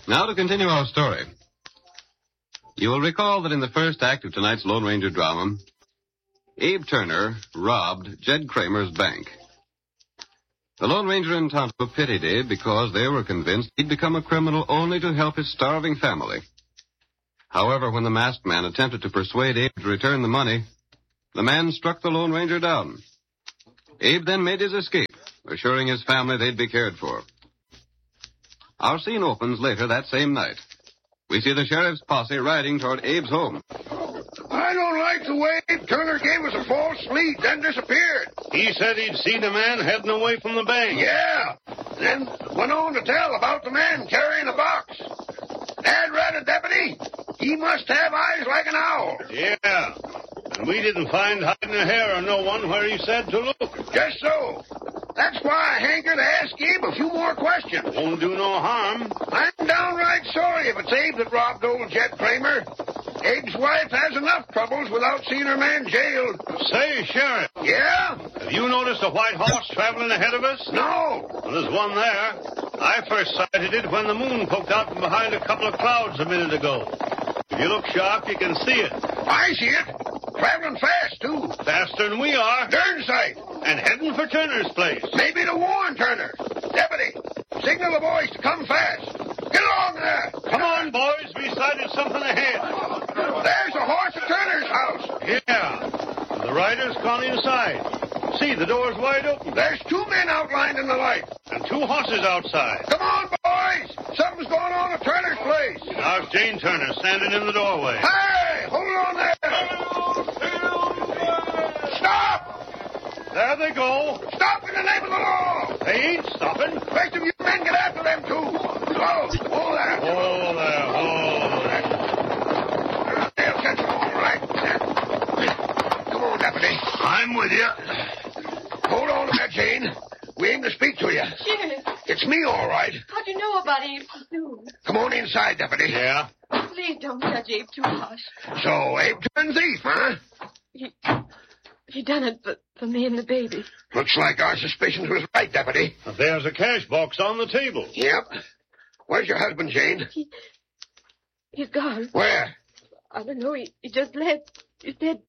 Now to continue our story. You will recall that in the first act of tonight's Lone Ranger drama, Abe Turner robbed Jed Kramer's bank. The Lone Ranger and Tonto pitied Abe because they were convinced he'd become a criminal only to help his starving family. However, when the masked man attempted to persuade Abe to return the money, the man struck the Lone Ranger down. Abe then made his escape, assuring his family they'd be cared for. Our scene opens later that same night. We see the sheriff's posse riding toward Abe's home. I don't like the way Abe Turner gave us a false lead, then disappeared. He said he'd seen a man heading away from the bank. Yeah. Then went on to tell about the man carrying a box. Dad ratted deputy. He must have eyes like an owl. Yeah. And we didn't find hiding a hair or no one where he said to look. Just so. That's why I hankered to ask Abe a few more questions. Won't do no harm. I'm downright sorry if it's Abe that robbed old Jed Kramer. Abe's wife has enough troubles without seeing her man jailed. Say, Sheriff. Yeah? Have you noticed a white horse traveling ahead of us? No. Well, there's one there. I first sighted it when the moon poked out from behind a couple of clouds a minute ago. If you look sharp, you can see it. I see it. Traveling fast, too. Faster than we are. Darn sight. And heading for Turner's place. Maybe to warn Turner. Deputy, signal the boys to come fast. Get along there. Come on, boys. We sighted something ahead. There's a horse at Turner's house. Yeah. The rider's gone inside. See, the door's wide open. There's two men outlined in the light. And two horses outside. Come on, boys. Something's going on at Turner's place. There's Jane Turner standing in the doorway. Hey, hold on there. Stop! There they go. Stop in the name of the law. They ain't stopping. The rest of you men get after them, too. Slow. Hold there. Oh, there. Oh, there. They'll catch them all right. Come on, deputy. I'm with you. Hold on there, Jane. We aim to speak to you. Sheriff. It's me, all right. How'd you know about Abe Pursuit? Come on inside, deputy. Yeah? Please don't judge Abe too harsh. So, Abe turned thief, huh? He done it for me and the baby. Looks like our suspicions was right, deputy. There's a cash box on the table. Yep. Where's your husband, Jane? He's gone. Where? I don't know. He just left. He said...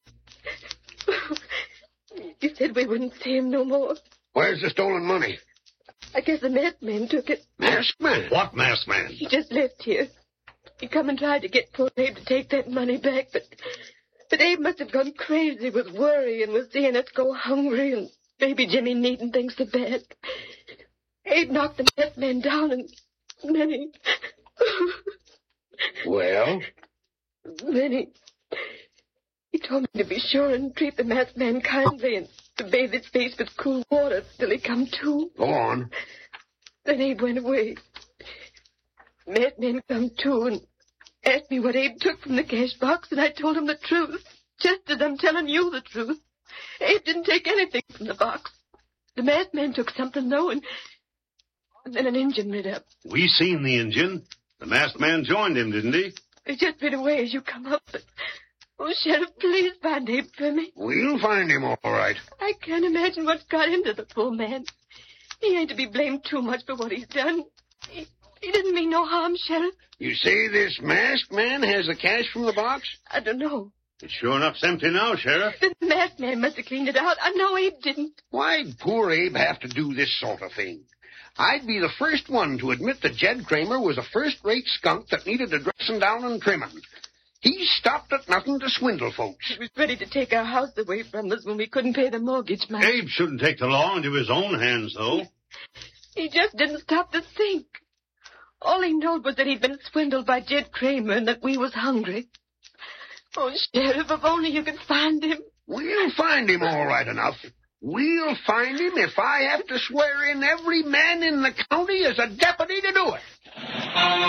He said we wouldn't see him no more. Where's the stolen money? I guess the masked man took it. Masked man? What masked man? He just left here. He come and tried to get poor Abe to take that money back, but Abe must have gone crazy with worry and was seeing us go hungry and baby Jimmy needing things so bad. Abe knocked the masked man down and then he... Well? Then he told me to be sure and treat the masked man kindly and to bathe his face with cool water till he come to. Go on. Then Abe went away. Masked man come to and asked me what Abe took from the cash box, and I told him the truth, just as I'm telling you the truth. Abe didn't take anything from the box. The masked man took something, though, and then an engine rid up. We seen the engine. The masked man joined him, didn't he? He just rid away as you come up, but... Oh, Sheriff, please find Abe for me. We'll find him all right. I can't imagine what's got into the poor man. He ain't to be blamed too much for what he's done. He didn't mean no harm, Sheriff. You say this masked man has the cash from the box? I don't know. It's sure enough's empty now, Sheriff. The masked man must have cleaned it out. I know Abe didn't. Why'd poor Abe have to do this sort of thing? I'd be the first one to admit that Jed Kramer was a first-rate skunk that needed a dressing down and trimming. He stopped at nothing to swindle folks. He was ready to take our house away from us when we couldn't pay the mortgage, man. Abe shouldn't take the law into his own hands, though. He just didn't stop to think. All he knowed was that he'd been swindled by Jed Kramer and that we was hungry. Oh, Sheriff, if only you could find him. We'll find him all right enough. We'll find him if I have to swear in every man in the county as a deputy to do it.